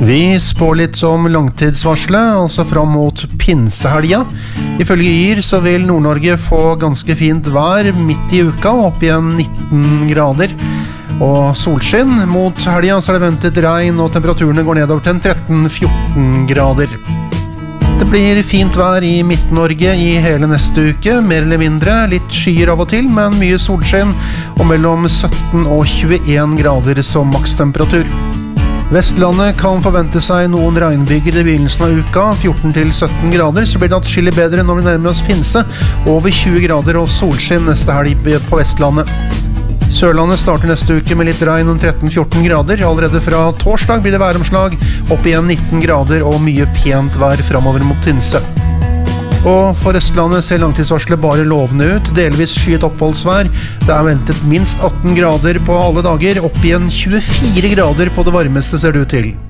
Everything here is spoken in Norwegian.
Vi spår litt om langtidsvarselet, altså fram mot pinsehelga. Ifølge Yr så vil Nord-Norge få ganske fint vær midt i uka, opp igjen 19 grader. Og solskinn. Mot helga så er det ventet regn, og temperaturene går nedover til 13-14 grader. Det blir fint vær i Midt-Norge i hele neste uke, mer eller mindre, litt skyer av og til, men mye solskinn, og mellom 17 og 21 grader som makstemperatur. Vestlandet kan forvente seg noen regnbyger i begynnelsen av uka, 14-17 grader, så blir det atskillig bedre når vi nærmer oss pinse, over 20 grader og solskinn neste helg på Vestlandet. Sørlandet starter neste uke med litt regn om 13-14 grader. Allerede fra torsdag blir det væromslag, opp igjen 19 grader og mye pent vær fremover mot pinse. Og for Østlandet ser langtidsvarselet bare lovende ut, delvis skyet oppholdsvær. Det er ventet minst 18 grader på alle dager, opp igjen 24 grader på det varmeste ser det ut til.